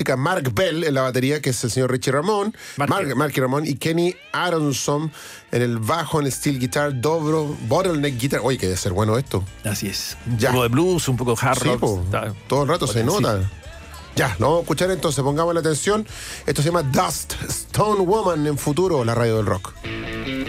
Mark Bell en la batería, que es el señor Richie Ramón, Marky Ramón, y Kenny Aronson en el bajo, en el steel guitar, dobro, bottleneck guitar. Oye, que debe ser bueno esto. Así es. Ya. Un poco de blues, un poco de hard rock. Todo el rato se nota. Ya, lo vamos a escuchar entonces, pongamos la atención. Esto se llama Dust Stone Woman en Futuro, la radio del rock.